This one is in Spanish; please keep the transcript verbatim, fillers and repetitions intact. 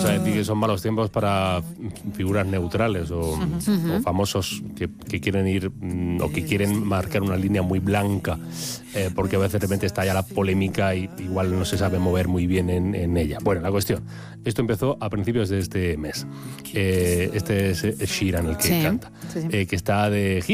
a decir que son malos tiempos para figuras neutrales o, Uh-huh. o famosos que, que quieren ir mm, o que quieren marcar una línea muy blanca, eh, porque a veces de repente está ya la polémica y igual no se sabe mover muy bien en, en ella. Bueno, la cuestión, esto empezó a principios de este mes. Eh, este es Ed Sheeran el que Sí, canta, sí, sí. eh, que está de gira.